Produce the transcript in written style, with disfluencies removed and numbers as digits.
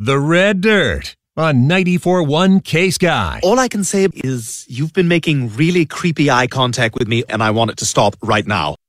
The Red Dirt on 94.1 K-Sky. All I can say is you've been making really creepy eye contact with me, and I want it to stop right now.